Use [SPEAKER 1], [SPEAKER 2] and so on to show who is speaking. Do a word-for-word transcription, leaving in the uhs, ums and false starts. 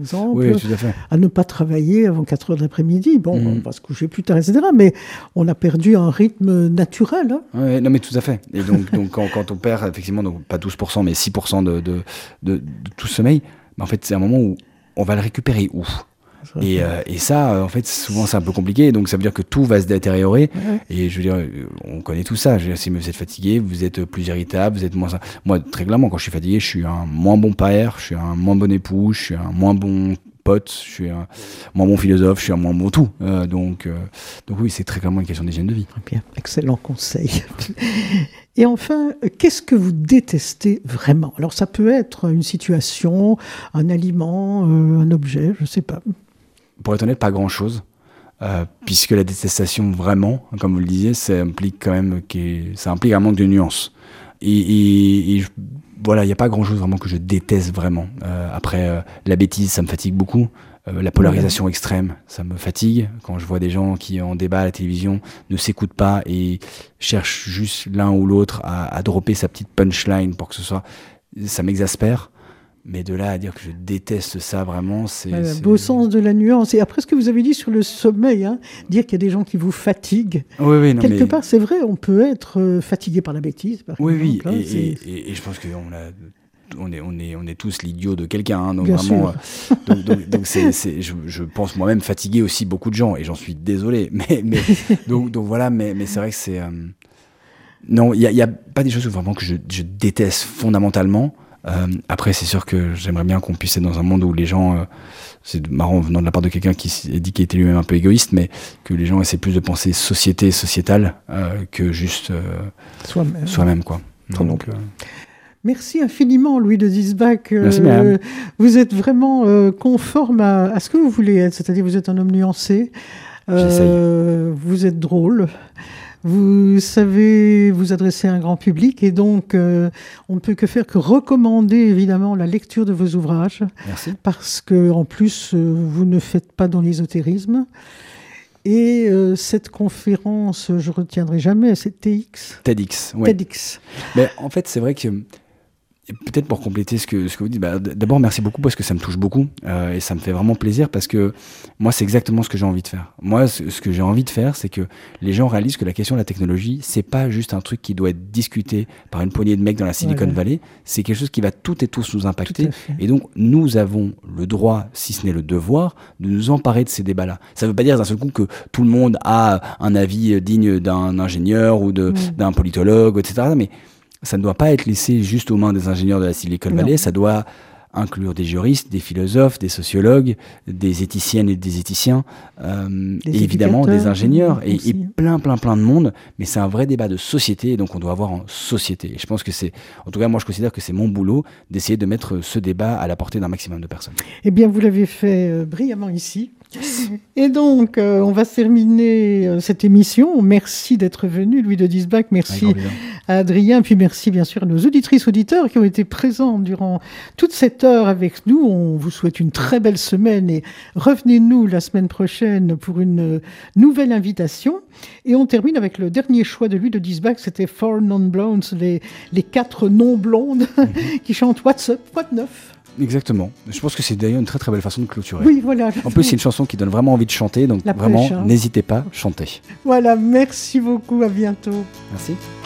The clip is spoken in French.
[SPEAKER 1] exemple,
[SPEAKER 2] oui, tout à fait.
[SPEAKER 1] à ne pas travailler avant quatre heures de l'après-midi. Bon,
[SPEAKER 2] Mmh.
[SPEAKER 1] on va se coucher plus tard, et cetera. Mais on a perdu un rythme naturel. Hein.
[SPEAKER 2] Ouais, non, mais tout à fait. Et donc, donc quand, quand on perd, effectivement, donc pas douze pour cent, mais six pour cent de, de, de, de tout sommeil, bah, en fait, c'est un moment où on va le récupérer où et, euh, et ça, euh, en fait, souvent, c'est un peu compliqué. Donc, ça veut dire que tout va se détériorer.
[SPEAKER 1] Ouais.
[SPEAKER 2] Et je veux dire, on connaît tout ça. Je veux dire, si vous êtes fatigué, vous êtes plus irritable, vous êtes moins... Moi, très clairement, quand je suis fatigué, je suis un moins bon père, je suis un moins bon époux, je suis un moins bon pote, je suis un moins bon philosophe, je suis un moins bon tout. Euh, donc, euh, donc oui, c'est très clairement une question d'hygiène de vie.
[SPEAKER 1] Bien, excellent conseil. Et enfin, qu'est-ce que vous détestez vraiment? Alors, ça peut être une situation, un aliment, euh, un objet, je ne sais pas.
[SPEAKER 2] Pour être honnête, pas grand-chose. Euh, puisque la détestation, vraiment, comme vous le disiez, ça implique quand même qu'il- ça implique un manque de nuances. Et, et, et je- voilà, il n'y a pas grand-chose vraiment que je déteste vraiment. Euh, après, euh, la bêtise, ça me fatigue beaucoup. Euh, la polarisation extrême, ça me fatigue. Quand je vois des gens qui, en débat à la télévision, ne s'écoutent pas et cherchent juste l'un ou l'autre à, à dropper sa petite punchline pour que ce soit... Ça m'exaspère. Mais de là à dire que je déteste ça, vraiment, c'est...
[SPEAKER 1] Voilà,
[SPEAKER 2] c'est...
[SPEAKER 1] beau sens de la nuance. Et après, ce que vous avez dit sur le sommeil, hein, dire qu'il y a des gens qui vous fatiguent.
[SPEAKER 2] Oui, oui, non,
[SPEAKER 1] Quelque
[SPEAKER 2] mais...
[SPEAKER 1] part, c'est vrai, on peut être euh, fatigué par la bêtise, par
[SPEAKER 2] Oui, oui,
[SPEAKER 1] exemple. hein,
[SPEAKER 2] et,
[SPEAKER 1] c'est-
[SPEAKER 2] et, et, et je pense qu'on a... On est, on, est, on est tous l'idiot de quelqu'un, hein, donc
[SPEAKER 1] Bien
[SPEAKER 2] vraiment,
[SPEAKER 1] sûr.
[SPEAKER 2] euh, donc, donc, donc c'est, c'est, je, je pense moi-même fatiguer aussi beaucoup de gens, et j'en suis désolé, mais, mais donc, donc voilà, mais, mais c'est vrai que c'est, euh, non, il y a, y a pas des choses vraiment que je, je déteste fondamentalement. Euh, après, c'est sûr que j'aimerais bien qu'on puisse être dans un monde où les gens, euh, c'est marrant venant de la part de quelqu'un qui s- dit qu'il était lui-même un peu égoïste, mais que les gens essaient plus de penser société sociétale euh, que juste euh,
[SPEAKER 1] Soi-même.
[SPEAKER 2] soi-même, quoi.
[SPEAKER 1] Très
[SPEAKER 2] Donc, euh,
[SPEAKER 1] Merci infiniment, Louis de Disbach. Euh,
[SPEAKER 2] Merci, madame.
[SPEAKER 1] Vous êtes vraiment euh, conforme à, à ce que vous voulez être, c'est-à-dire vous êtes un homme nuancé, euh, vous êtes drôle, vous savez vous adresser à un grand public et donc euh, on ne peut que faire que recommander évidemment la lecture de vos ouvrages
[SPEAKER 2] merci.
[SPEAKER 1] parce que en plus euh, vous ne faites pas dans l'ésotérisme. Et euh, cette conférence, je ne retiendrai jamais, c'est T X
[SPEAKER 2] TEDx, ouais.
[SPEAKER 1] TEDx.
[SPEAKER 2] Mais en fait, c'est vrai que peut-être pour compléter ce que, ce que vous dites, bah, d'abord merci beaucoup parce que ça me touche beaucoup euh, et ça me fait vraiment plaisir parce que moi c'est exactement ce que j'ai envie de faire. Moi ce, ce que j'ai envie de faire c'est que les gens réalisent que la question de la technologie c'est pas juste un truc qui doit être discuté par une poignée de mecs dans la Silicon
[SPEAKER 1] Ouais, ouais.
[SPEAKER 2] Valley, c'est quelque chose qui va toutes et tous nous impacter
[SPEAKER 1] Tout à fait.
[SPEAKER 2] et donc nous avons le droit, si ce n'est le devoir, de nous emparer de ces débats-là. Ça veut pas dire d'un seul coup que tout le monde a un avis digne d'un ingénieur ou de,
[SPEAKER 1] Mm.
[SPEAKER 2] d'un politologue, et cetera. Mais ça ne doit pas être laissé juste aux mains des ingénieurs de la Silicon Valley,
[SPEAKER 1] Non.
[SPEAKER 2] ça doit inclure des juristes, des philosophes, des sociologues, des éthiciennes et des éthiciens, euh,
[SPEAKER 1] Des
[SPEAKER 2] et évidemment des
[SPEAKER 1] éducateurs,
[SPEAKER 2] ingénieurs, et,
[SPEAKER 1] aussi.
[SPEAKER 2] et plein, plein, plein de monde, mais c'est un vrai débat de société, et donc on doit avoir en société. Et je pense que c'est, en tout cas moi je considère que c'est mon boulot d'essayer de mettre ce débat à la portée d'un maximum de personnes.
[SPEAKER 1] Eh bien, vous l'avez fait euh, brillamment ici. Et donc, euh, on va terminer euh, cette émission. Merci d'être venu, Louis de Disbach.
[SPEAKER 2] Avec
[SPEAKER 1] Merci
[SPEAKER 2] grand plaisir.
[SPEAKER 1] à Adrien. Puis merci, bien sûr, à nos auditrices, auditeurs qui ont été présents durant toute cette heure avec nous. On vous souhaite une très belle semaine et revenez-nous la semaine prochaine pour une euh, nouvelle invitation. Et on termine avec le dernier choix de Louis de Disbach. C'était Four Non-Blondes, les, les quatre non-blondes qui chantent What's Up, What Neuf.
[SPEAKER 2] Exactement. Je pense que c'est d'ailleurs une très très belle façon de clôturer.
[SPEAKER 1] Oui, voilà.
[SPEAKER 2] En plus, c'est une chanson qui donne vraiment envie de chanter, donc
[SPEAKER 1] La
[SPEAKER 2] vraiment,
[SPEAKER 1] pêche, hein.
[SPEAKER 2] n'hésitez pas, chantez.
[SPEAKER 1] Voilà, merci beaucoup, à bientôt.
[SPEAKER 2] Merci.